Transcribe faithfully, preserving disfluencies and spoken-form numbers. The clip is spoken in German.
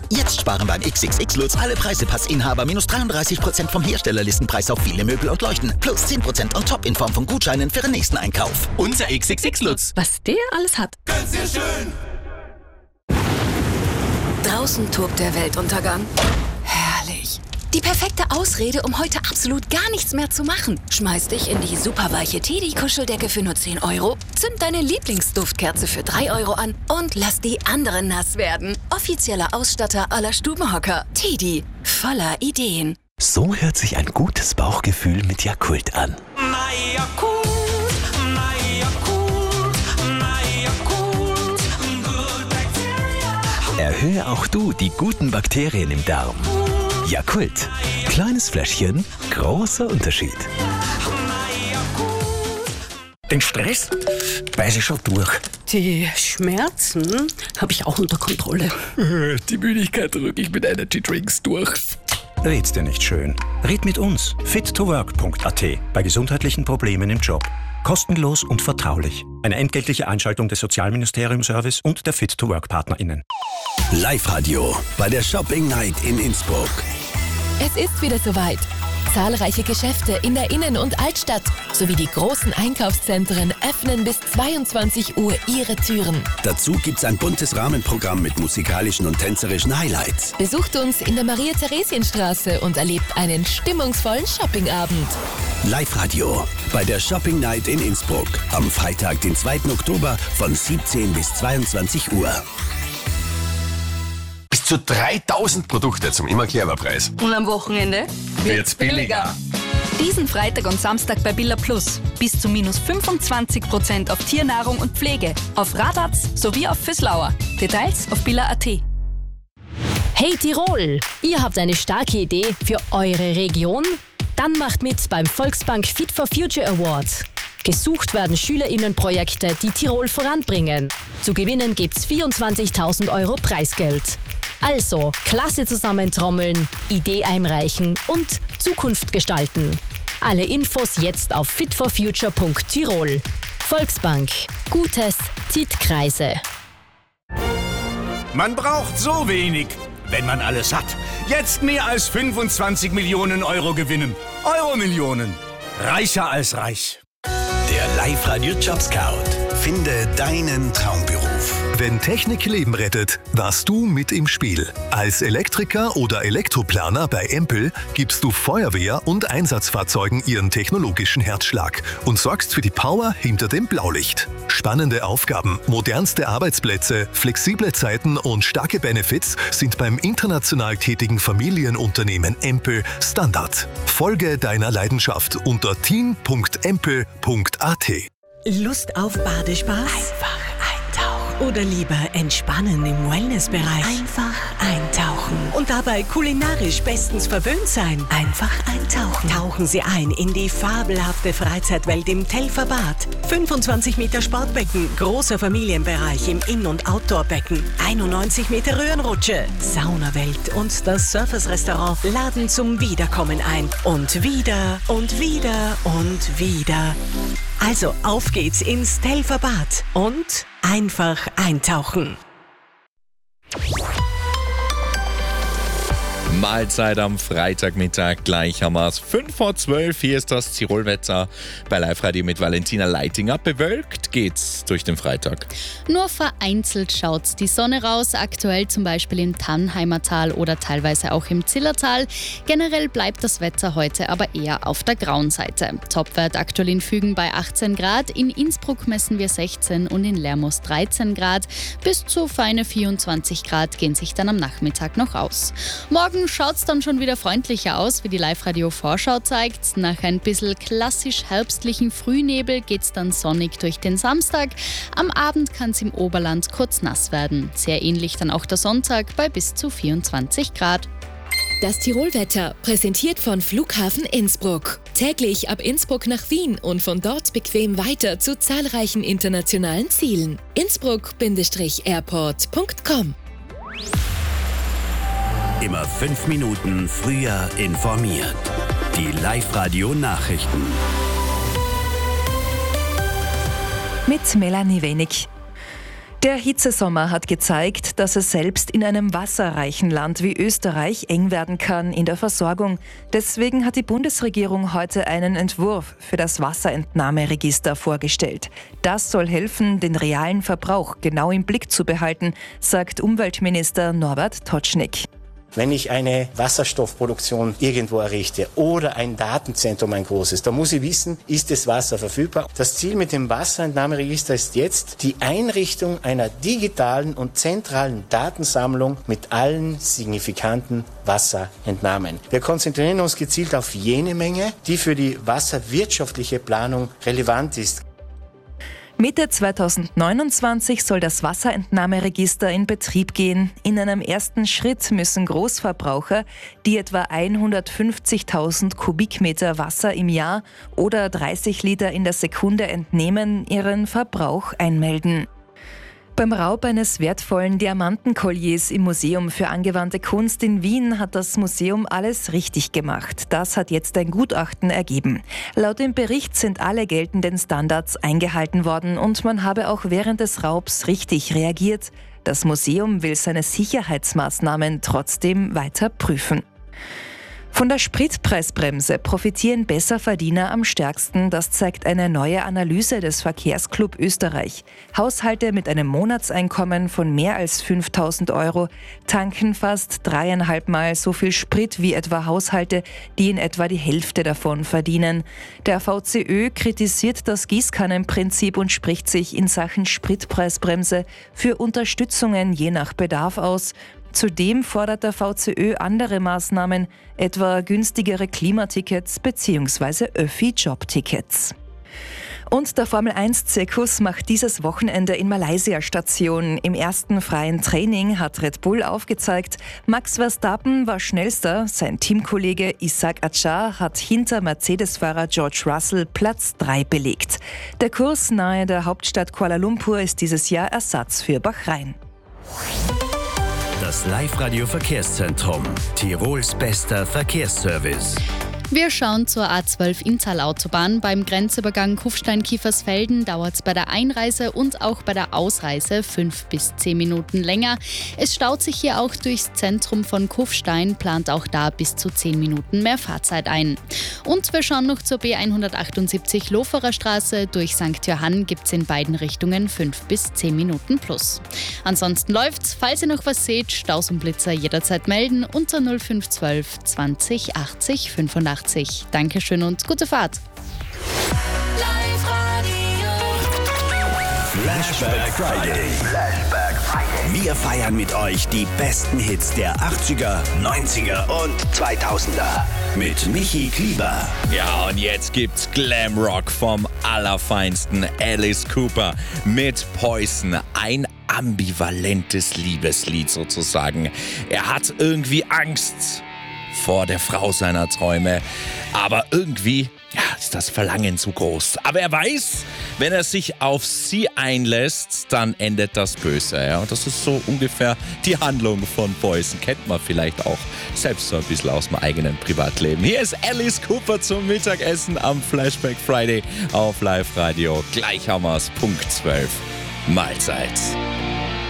Jetzt sparen beim X X X-Lutz alle Preisepassinhaber minus dreiunddreißig Prozent vom Herstellerlistenpreis auf viele Möbel und Leuchten. Plus zehn Prozent on top in Form von Gutscheinen für den nächsten Einkauf. Unser X X X-Lutz. Was der alles hat. Ganz sehr schön. Draußen tobt der Weltuntergang. Herrlich. Die perfekte Ausrede, um heute absolut gar nichts mehr zu machen. Schmeiß dich in die superweiche Teddy-Kuscheldecke für nur zehn Euro, zünd deine Lieblingsduftkerze für drei Euro an und lass die anderen nass werden. Offizieller Ausstatter aller Stubenhocker. Teddy. Voller Ideen. So hört sich ein gutes Bauchgefühl mit Yakult an. Na Yakult, na Yakult, na Yakult, good bacteria. Erhöhe auch du die guten Bakterien im Darm. Yakult. Kleines Fläschchen, großer Unterschied. Den Stress weiß ich schon durch. Die Schmerzen habe ich auch unter Kontrolle. Die Müdigkeit drücke ich mit Energy Drinks durch. Red's dir nicht schön. Red mit uns. fit to work punkt a t bei gesundheitlichen Problemen im Job. Kostenlos und vertraulich. Eine entgeltliche Einschaltung des Sozialministerium-Service und der Fit-to-Work-PartnerInnen. Live-Radio bei der Shopping Night in Innsbruck. Es ist wieder soweit. Zahlreiche Geschäfte in der Innen- und Altstadt sowie die großen Einkaufszentren öffnen bis zweiundzwanzig Uhr ihre Türen. Dazu gibt's ein buntes Rahmenprogramm mit musikalischen und tänzerischen Highlights. Besucht uns in der Maria-Theresienstraße und erlebt einen stimmungsvollen Shoppingabend. Live-Radio bei der Shopping Night in Innsbruck am Freitag, den zweiten Oktober von siebzehn bis zweiundzwanzig Uhr. Bis zu dreitausend Produkte zum immer Preis. Und am Wochenende wird's billiger. Diesen Freitag und Samstag bei Billa Plus. Bis zu minus fünfundzwanzig Prozent auf Tiernahrung und Pflege. Auf Radatz sowie auf Füßlauer. Details auf billa punkt a t. Hey Tirol! Ihr habt eine starke Idee für eure Region? Dann macht mit beim Volksbank Fit for Future Award. Gesucht werden SchülerInnenprojekte, die Tirol voranbringen. Zu gewinnen gibt's vierundzwanzigtausend Euro Preisgeld. Also, Klasse zusammentrommeln, Idee einreichen und Zukunft gestalten. Alle Infos jetzt auf fit for future punkt tirol. Volksbank. Gutes zieht Kreise. Man braucht so wenig, wenn man alles hat. Jetzt mehr als fünfundzwanzig Millionen Euro gewinnen. Euro-Millionen. Reicher als reich. Der Live-Radio Job Scout. Finde deinen Traumberuf. Wenn Technik Leben rettet, warst du mit im Spiel. Als Elektriker oder Elektroplaner bei Empel gibst du Feuerwehr und Einsatzfahrzeugen ihren technologischen Herzschlag und sorgst für die Power hinter dem Blaulicht. Spannende Aufgaben, modernste Arbeitsplätze, flexible Zeiten und starke Benefits sind beim international tätigen Familienunternehmen Empel Standard. Folge deiner Leidenschaft unter team punkt empel punkt a t. Lust auf Badespaß? Einfach eintauchen. Oder lieber entspannen im Wellnessbereich? Einfach eintauchen. Und dabei kulinarisch bestens verwöhnt sein? Einfach eintauchen. Tauchen Sie ein in die fabelhafte Freizeitwelt im Telferbad. fünfundzwanzig Meter Sportbecken, großer Familienbereich im In- und Outdoorbecken, einundneunzig Meter Röhrenrutsche, Saunawelt und das Surfers-Restaurant laden zum Wiederkommen ein. Und wieder und wieder und wieder. Also auf geht's ins Telferbad und einfach eintauchen. Mahlzeit am Freitagmittag, gleich haben wir es. fünf vor zwölf, hier ist das Tirolwetter bei Live-Radio mit Valentina Leitinger. Bewölkt geht's durch den Freitag. Nur vereinzelt schaut die Sonne raus, aktuell zum Beispiel im Tannheimer Tal oder teilweise auch im Zillertal. Generell bleibt das Wetter heute aber eher auf der grauen Seite. Topwert aktuell in Fügen bei achtzehn Grad, in Innsbruck messen wir sechzehn und in Lermoos dreizehn Grad. Bis zu feine vierundzwanzig Grad gehen sich dann am Nachmittag noch aus. Morgen schaut es dann schon wieder freundlicher aus, wie die Live-Radio-Vorschau zeigt. Nach ein bisschen klassisch herbstlichen Frühnebel geht es dann sonnig durch den Samstag. Am Abend kann es im Oberland kurz nass werden. Sehr ähnlich dann auch der Sonntag bei bis zu vierundzwanzig Grad. Das Tirolwetter, präsentiert von Flughafen Innsbruck. Täglich ab Innsbruck nach Wien und von dort bequem weiter zu zahlreichen internationalen Zielen. innsbruck airport punkt com. Immer fünf Minuten früher informiert. Die Live-Radio-Nachrichten. Mit Melanie Wenig. Der Hitzesommer hat gezeigt, dass es selbst in einem wasserreichen Land wie Österreich eng werden kann in der Versorgung. Deswegen hat die Bundesregierung heute einen Entwurf für das Wasserentnahmeregister vorgestellt. Das soll helfen, den realen Verbrauch genau im Blick zu behalten, sagt Umweltminister Norbert Totschnig. Wenn ich eine Wasserstoffproduktion irgendwo errichte oder ein Datenzentrum, ein großes, da muss ich wissen, ist das Wasser verfügbar. Das Ziel mit dem Wasserentnahmeregister ist jetzt die Einrichtung einer digitalen und zentralen Datensammlung mit allen signifikanten Wasserentnahmen. Wir konzentrieren uns gezielt auf jene Menge, die für die wasserwirtschaftliche Planung relevant ist. Mitte zweitausendneunundzwanzig soll das Wasserentnahmeregister in Betrieb gehen. In einem ersten Schritt müssen Großverbraucher, die etwa hundertfünfzigtausend Kubikmeter Wasser im Jahr oder dreißig Liter in der Sekunde entnehmen, ihren Verbrauch einmelden. Beim Raub eines wertvollen Diamantenkolliers im Museum für angewandte Kunst in Wien hat das Museum alles richtig gemacht. Das hat jetzt ein Gutachten ergeben. Laut dem Bericht sind alle geltenden Standards eingehalten worden und man habe auch während des Raubs richtig reagiert. Das Museum will seine Sicherheitsmaßnahmen trotzdem weiter prüfen. Von der Spritpreisbremse profitieren Besserverdiener am stärksten. Das zeigt eine neue Analyse des Verkehrsclub Österreich. Haushalte mit einem Monatseinkommen von mehr als fünftausend Euro tanken fast dreieinhalb Mal so viel Sprit wie etwa Haushalte, die in etwa die Hälfte davon verdienen. Der V C Ö kritisiert das Gießkannenprinzip und spricht sich in Sachen Spritpreisbremse für Unterstützungen je nach Bedarf aus. Zudem fordert der V C Ö andere Maßnahmen, etwa günstigere Klimatickets bzw. Öffi-Jobtickets. Und der Formel eins Zirkus macht dieses Wochenende in Malaysia Station. Im ersten freien Training hat Red Bull aufgezeigt, Max Verstappen war schnellster, sein Teamkollege Isack Adjar hat hinter Mercedes-Fahrer George Russell Platz drei belegt. Der Kurs nahe der Hauptstadt Kuala Lumpur ist dieses Jahr Ersatz für Bahrain. Das Live-Radio-Verkehrszentrum. Tirols bester Verkehrsservice. Wir schauen zur A zwölf Inntal-Autobahn. Beim Grenzübergang Kufstein-Kiefersfelden dauert es bei der Einreise und auch bei der Ausreise fünf bis zehn Minuten länger. Es staut sich hier auch durchs Zentrum von Kufstein, plant auch da bis zu zehn Minuten mehr Fahrzeit ein. Und wir schauen noch zur B hundertachtundsiebzig Loferer Straße. Durch Sankt Johann gibt es in beiden Richtungen fünf bis zehn Minuten plus. Ansonsten läuft's. Falls ihr noch was seht, Staus und Blitzer jederzeit melden unter null fünf eins zwei zwanzig achtzig fünfundachtzig. Dankeschön und gute Fahrt. Flashback Friday. Flashback Friday. Wir feiern mit euch die besten Hits der achtziger, neunziger und zweitausender. Mit Michi Klieber. Ja, und jetzt gibt's Glamrock vom allerfeinsten Alice Cooper mit Poison. Ein ambivalentes Liebeslied sozusagen. Er hat irgendwie Angst vor der Frau seiner Träume. Aber irgendwie ja, ist das Verlangen zu groß. Aber er weiß, wenn er sich auf sie einlässt, dann endet das böse. Ja? Und das ist so ungefähr die Handlung von Poison. Kennt man vielleicht auch selbst so ein bisschen aus dem eigenen Privatleben. Hier ist Alice Cooper zum Mittagessen am Flashback Friday auf Live Radio. Gleich haben wir's, Punkt zwölf. Mahlzeit.